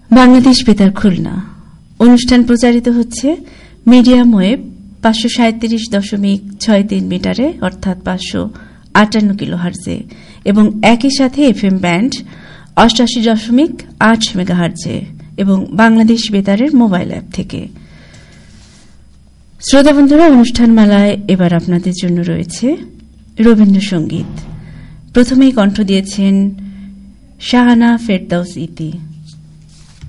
বাংলাদেশ বেতার খুলনা অনুষ্ঠান প্রচারিত হচ্ছে মিডিয়াম ওয়েভ 537.63 মিটারে অর্থাৎ 558 কিলোহার্টজে এবং একই সাথে এফএম ব্যান্ড 88.8 মেগাহার্টজে এবং বাংলাদেশ বেতারের মোবাইল অ্যাপ থেকে। শ্রোতা বন্ধুরা, অনুষ্ঠান মালায় এবার আপনাদের জন্য রয়েছে রবীন্দ্রসঙ্গীত। প্রথমেই কণ্ঠ দিয়েছেন শাহানা ফেরদৌস ইতি।